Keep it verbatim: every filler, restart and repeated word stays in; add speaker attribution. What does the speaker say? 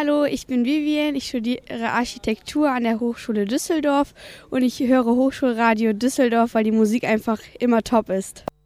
Speaker 1: Hallo, ich bin Vivian, ich studiere Architektur an der Hochschule Düsseldorf und ich höre Hochschulradio Düsseldorf, weil die Musik einfach immer top ist.